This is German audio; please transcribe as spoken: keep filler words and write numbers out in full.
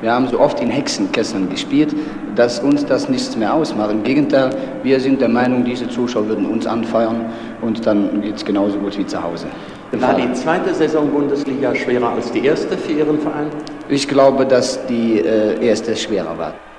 Wir haben so oft in Hexenkessern gespielt, dass uns das nichts mehr ausmacht. Im Gegenteil, wir sind der Meinung, diese Zuschauer würden uns anfeuern und dann geht es genauso gut wie zu Hause. War die zweite Saison Bundesliga schwerer als die erste für Ihren Verein? Ich glaube, dass die äh, erste schwerer war.